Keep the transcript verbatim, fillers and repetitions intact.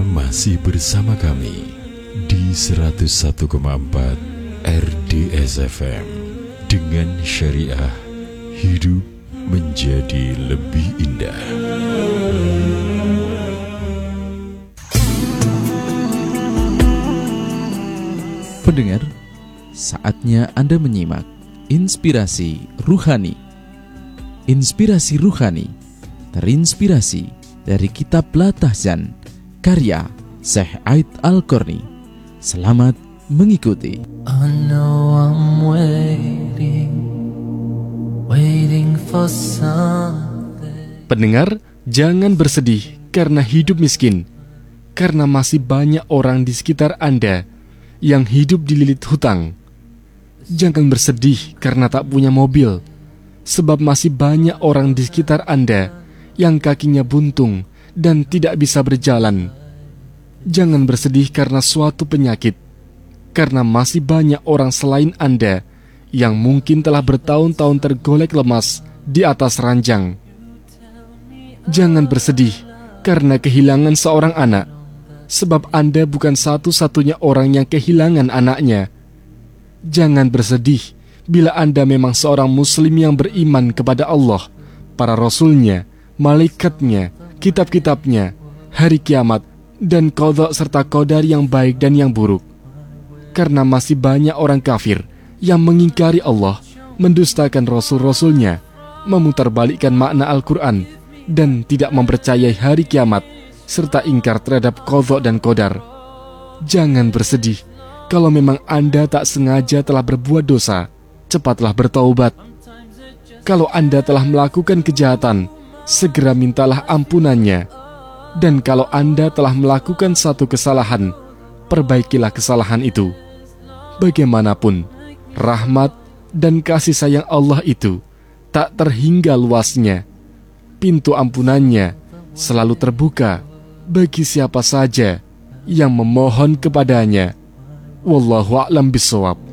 masih bersama kami di seratus satu koma empat R D S F M. Dengan syariah, hidup menjadi lebih indah. Pendengar, saatnya Anda menyimak Inspirasi Ruhani. Inspirasi Ruhani terinspirasi dari kitab Latahzan karya Syekh Aid Al-Qarni. Selamat mengikuti. I know I'm waiting, waiting for something. Pendengar, jangan bersedih karena hidup miskin, karena masih banyak orang di sekitar Anda yang hidup dililit hutang. Jangan bersedih karena tak punya mobil, sebab masih banyak orang di sekitar Anda yang kakinya buntung dan tidak bisa berjalan. Jangan bersedih karena suatu penyakit, karena masih banyak orang selain Anda yang mungkin telah bertahun-tahun tergolek lemas di atas ranjang. Jangan bersedih karena kehilangan seorang anak, sebab Anda bukan satu-satunya orang yang kehilangan anaknya. Jangan bersedih bila Anda memang seorang muslim yang beriman kepada Allah, para rasulnya, malaikatnya, kitab-kitabnya, hari kiamat, dan qadha serta qadar yang baik dan yang buruk. Karena masih banyak orang kafir yang mengingkari Allah, mendustakan rasul-rasulnya, memutarbalikkan makna Al-Quran, dan tidak mempercayai hari kiamat, serta ingkar terhadap qadha dan qadar. Jangan bersedih kalau memang Anda tak sengaja telah berbuat dosa, cepatlah bertaubat. Kalau Anda telah melakukan kejahatan, segera mintalah ampunannya. Dan kalau Anda telah melakukan satu kesalahan, perbaikilah kesalahan itu. Bagaimanapun, rahmat dan kasih sayang Allah itu tak terhingga luasnya. Pintu ampunannya selalu terbuka bagi siapa saja yang memohon kepadanya. Wallahu a'lam bishawab.